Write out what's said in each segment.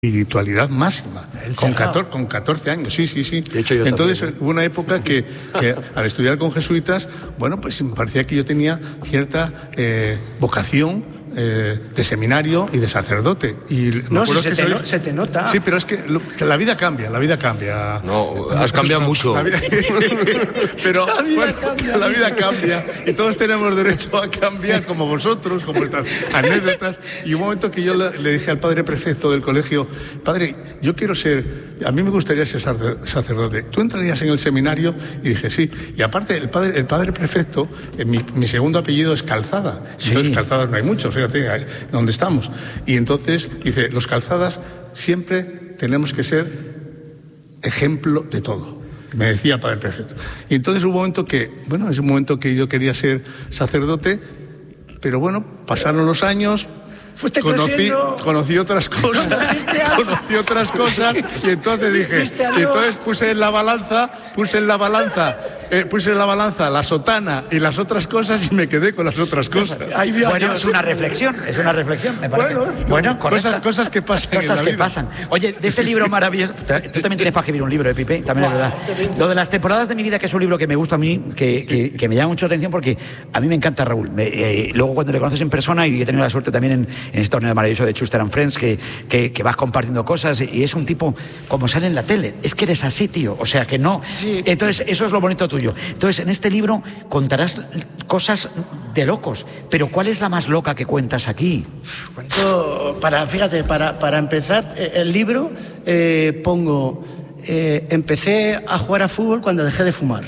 espiritualidad máxima, con 14 años, sí. De hecho, yo entonces también. hubo una época que al estudiar con jesuitas, bueno, pues me parecía que yo tenía cierta vocación de seminario y de sacerdote. Y no, si se te nota. Sí, pero es que la vida cambia. No, has cambiado mucho. Pero la vida cambia y todos tenemos derecho a cambiar, como vosotros, como estas anécdotas. Y un momento que yo le dije al padre prefecto del colegio: padre, yo quiero a mí me gustaría ser sacerdote. ¿Tú entrarías en el seminario? Y dije sí. Y aparte, el padre prefecto, mi segundo apellido es Calzada. Entonces, Calzadas no hay muchos, fíjate donde estamos. Y entonces dice: los Calzadas siempre tenemos que ser ejemplo de todo. Me decía el padre prefecto. Y entonces hubo un momento es un momento que yo quería ser sacerdote, pero bueno, pasaron los años. Conocí otras cosas. Y entonces dije, puse en la balanza la sotana y las otras cosas y me quedé con las otras cosas. Bueno, es una reflexión, me parece. Bueno, cosas que pasan en la vida. Cosas que pasan. Oye, de ese libro maravilloso, tú también tienes para escribir un libro, Pipe, también es verdad. Lo de las temporadas de mi vida, que es un libro que me gusta a mí, que me llama mucho la atención, porque a mí me encanta Raúl. Luego cuando le conoces en persona, y he tenido la suerte también en este torneo maravilloso de Schuster and Friends, que vas compartiendo cosas, y es un tipo como sale en la tele. Es que eres así, tío. O sea, que no. Sí. Entonces, eso es lo bonito tuyo. Entonces, en este libro contarás cosas de locos, pero ¿cuál es la más loca que cuentas aquí? Cuento, para empezar el libro, pongo, empecé a jugar a fútbol cuando dejé de fumar.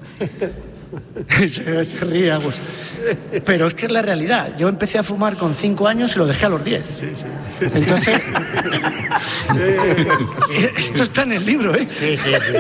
Se ríe Agus. Pero es que es la realidad. Yo empecé a fumar con 5 años y lo dejé a los 10. Sí. Entonces, esto está en el libro, ¿eh? Sí.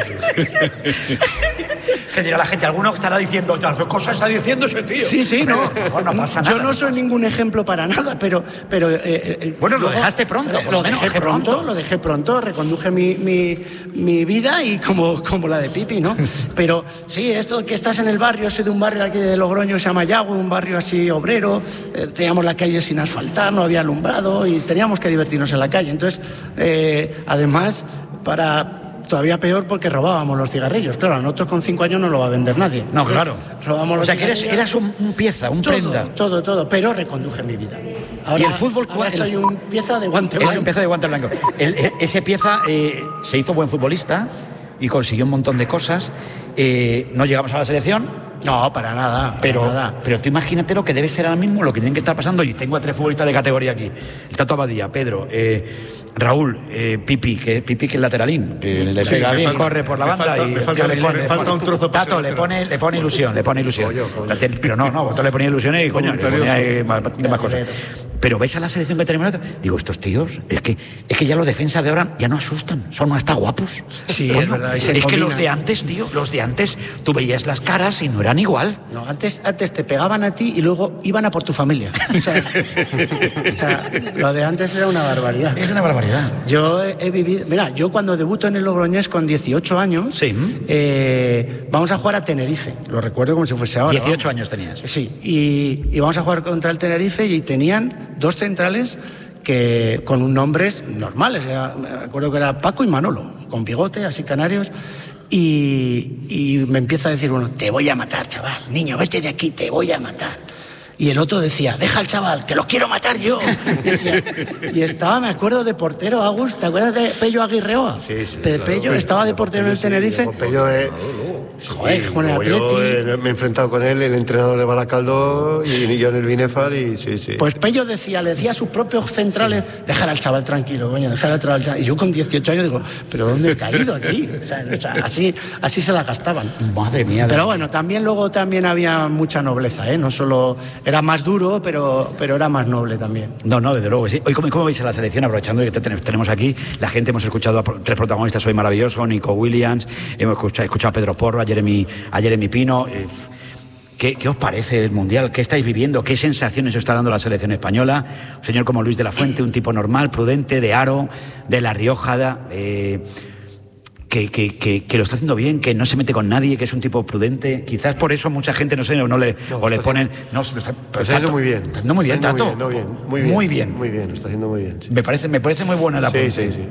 ¿Qué dirá la gente? Alguno estará diciendo, ¿qué cosa está diciendo ese tío? Sí, no. No pasa nada. Yo no soy ningún ejemplo para nada, pero bueno, lo dejaste pronto. Lo dejé pronto, reconduje mi vida y como la de Pipi, ¿no? Pero sí, esto que estás en el barrio, soy de un barrio aquí de Logroño que se llama Yagüe, un barrio así obrero, teníamos la calle sin asfaltar, no había alumbrado y teníamos que divertirnos en la calle. Entonces, además, todavía peor porque robábamos los cigarrillos. Claro, a nosotros con 5 años no lo va a vender nadie. No, claro. Robamos los cigarrillos. Eras un pieza, un prenda. Todo, pero reconduje mi vida. Ahora, ¿y el fútbol ahora soy un pieza de guante blanco. Un pieza de guante blanco. Ese pieza se hizo buen futbolista y consiguió un montón de cosas. No llegamos a la selección. No, para nada. Pero tú imagínate lo que debe ser ahora mismo, lo que tienen que estar pasando. Y tengo a 3 futbolistas de categoría aquí: el Tato Abadía, Pedro, Raúl, Pipi, que es lateralín, que le pega bien, corre por la banda. Me falta un trozo para Tato le pone ilusión. Pero no, Tato le ponía ilusión y coño, le ponía más cosas. Pero ves a la selección que tenemos, digo, estos tíos, es que ya los defensas de ahora ya no asustan, son hasta guapos. Sí, es verdad. Es que los de antes, tío, tú veías las caras y no eran igual. No, antes te pegaban a ti y luego iban a por tu familia. O sea, lo de antes era una barbaridad. Es una barbaridad. Yo he vivido... Mira, yo cuando debuto en el Logroñés con 18 años, sí. Vamos a jugar a Tenerife. Lo recuerdo como si fuese ahora. 18 años tenías. Sí, y vamos a jugar contra el Tenerife y tenían 2 centrales que con nombres normales. Me acuerdo que era Paco y Manolo, con bigote, así canarios. Y me empieza a decir uno: te voy a matar, chaval, niño, vete de aquí, te voy a matar. Y el otro decía: deja al chaval, que lo quiero matar yo. Y estaba, me acuerdo, de portero, Agus, ¿te acuerdas de Pello Aguirreoa? Sí. Pello claro, estaba de portero en el Tenerife. Pello con el Atleti. Yo me he enfrentado con él, el entrenador de Baracaldo, y yo en el Binefar, y sí. Pues Pello le decía a sus propios centrales: dejar al chaval tranquilo, coño, dejar al chaval. Y yo con 18 años digo: ¿pero dónde he caído aquí? O sea, así se la gastaban. Madre mía. Pero bueno, luego había mucha nobleza, ¿eh? No solo... Era más duro, pero era más noble también. No, desde luego que sí. Hoy, ¿cómo veis a la selección? Aprovechando que tenemos aquí, la gente, hemos escuchado a 3 protagonistas hoy maravillosos: Nico Williams, hemos escuchado a Pedro Porro, a Jeremy Pino. ¿Qué os parece el Mundial? ¿Qué estáis viviendo? ¿Qué sensaciones os está dando la selección española? Un señor como Luis de la Fuente, un tipo normal, prudente, de Aro, de La Rioja... que lo está haciendo bien, que no se mete con nadie, que es un tipo prudente. Quizás por eso mucha gente no le ponen. No, está haciendo muy bien. Está haciendo muy bien, Tato. Muy bien. Muy bien. Muy bien, lo está haciendo muy bien. Sí. Me parece muy buena la Sí.